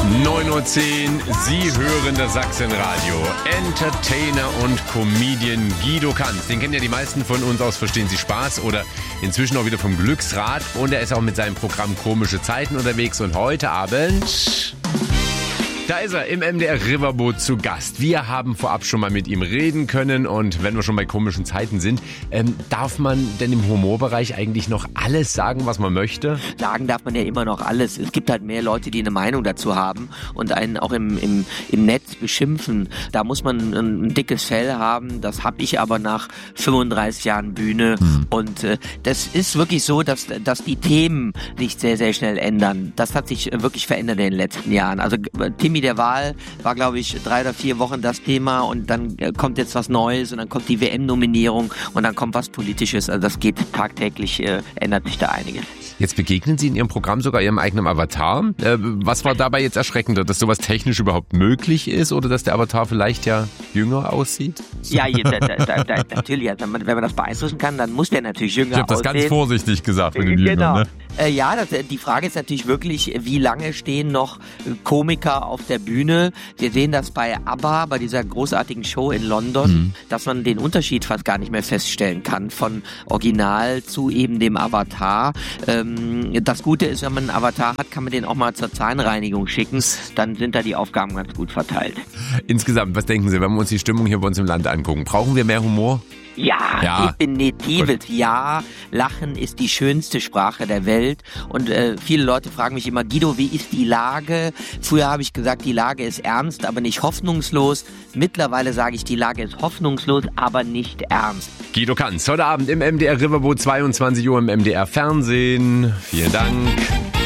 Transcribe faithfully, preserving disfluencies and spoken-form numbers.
neun Uhr zehn, Sie hören das Sachsenradio. Entertainer und Comedian Guido Kanz. Den kennen ja die meisten von uns aus Verstehen Sie Spaß oder inzwischen auch wieder vom Glücksrad. Und er ist auch mit seinem Programm Komische Zeiten unterwegs. Und heute Abend... Da ist er im M D R Riverboot zu Gast. Wir haben vorab schon mal mit ihm reden können und wenn wir schon bei komischen Zeiten sind, ähm, darf man denn im Humorbereich eigentlich noch alles sagen, was man möchte? Sagen darf man ja immer noch alles. Es gibt halt mehr Leute, die eine Meinung dazu haben und einen auch im, im, im Netz beschimpfen. Da muss man ein, ein dickes Fell haben. Das habe ich aber nach fünfunddreißig Jahren Bühne. Hm. Und äh, das ist wirklich so, dass, dass die Themen sich sehr, sehr schnell ändern. Das hat sich wirklich verändert in den letzten Jahren. Also Timmy der Wahl war, glaube ich, drei oder vier Wochen das Thema und dann kommt jetzt was Neues und dann kommt die W M-Nominierung und dann kommt was Politisches. Also das geht tagtäglich, äh, ändert sich da einiges. Jetzt begegnen Sie in Ihrem Programm sogar Ihrem eigenen Avatar. Äh, was war dabei jetzt erschreckender, dass sowas technisch überhaupt möglich ist oder dass der Avatar vielleicht ja jünger aussieht? Ja, da, da, da, natürlich. Also wenn man das beeinflussen kann, dann muss der natürlich jünger aussehen. Ich habe das ganz vorsichtig gesagt mit dem Genau. Jüngern, ne? Äh, ja, das, die Frage ist natürlich wirklich, wie lange stehen noch Komiker auf der Bühne? Wir sehen das bei ABBA, bei dieser großartigen Show in London, mhm. dass man den Unterschied fast gar nicht mehr feststellen kann von Original zu eben dem Avatar. Ähm, das Gute ist, wenn man einen Avatar hat, kann man den auch mal zur Zahnreinigung schicken. Dann sind da die Aufgaben ganz gut verteilt. Insgesamt, was denken Sie, wenn wir uns die Stimmung hier bei uns im Land angucken? Brauchen wir mehr Humor? Ja, ja, definitiv. Ja, Lachen ist die schönste Sprache der Welt. Und äh, viele Leute fragen mich immer, Guido, wie ist die Lage? Früher habe ich gesagt, die Lage ist ernst, aber nicht hoffnungslos. Mittlerweile sage ich, die Lage ist hoffnungslos, aber nicht ernst. Guido Kanz, heute Abend im M D R Riverboot, zweiundzwanzig Uhr im M D R Fernsehen. Vielen Dank.